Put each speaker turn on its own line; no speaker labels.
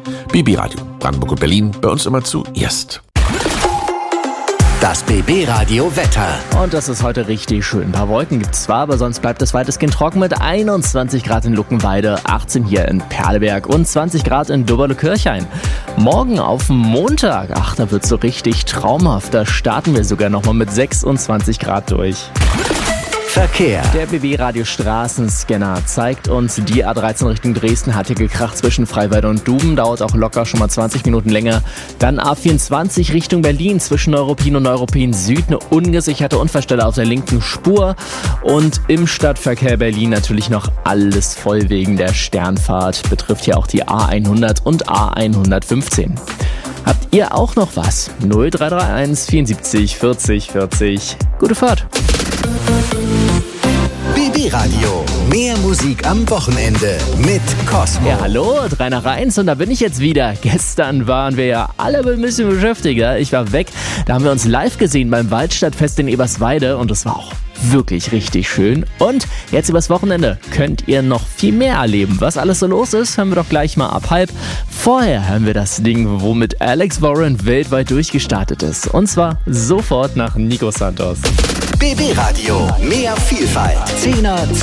BB Radio, Brandenburg und Berlin, bei uns immer zuerst.
Das BB-Radio Wetter.
Und das ist heute richtig schön. Ein paar Wolken gibt es zwar, aber sonst bleibt es weitestgehend trocken mit 21 Grad in Luckenwalde, 18 hier in Perleberg und 20 Grad in Dubberle-Kirchhain. Morgen auf Montag, da wird es so richtig traumhaft. Da starten wir sogar nochmal mit 26 Grad durch.
Verkehr.
Der BB-Radio Straßenscanner zeigt uns, die A13 Richtung Dresden hat hier gekracht zwischen Freiweiler und Duben, dauert auch locker schon mal 20 Minuten länger. Dann A24 Richtung Berlin zwischen Neuruppin und Neuruppin Süd, eine ungesicherte Unfallstelle auf der linken Spur. Und im Stadtverkehr Berlin natürlich noch alles voll wegen der Sternfahrt, betrifft hier auch die A100 und A115. Habt ihr auch noch was? 0331 74 40 40. Gute Fahrt.
BB Radio. Mehr Musik am Wochenende mit Cosmo.
Ja, hallo, 3 nach 1 und da bin ich jetzt wieder. Gestern waren wir ja alle ein bisschen beschäftigt. Ich war weg. Da haben wir uns live gesehen beim Waldstadtfest in Eberswalde und das war auch wirklich richtig schön. Und jetzt übers Wochenende könnt ihr noch viel mehr erleben. Was alles so los ist, hören wir doch gleich mal ab 12:30. Vorher hören wir das Ding, womit Alex Warren weltweit durchgestartet ist. Und zwar sofort nach Nico Santos.
BB Radio. Mehr Vielfalt. 10er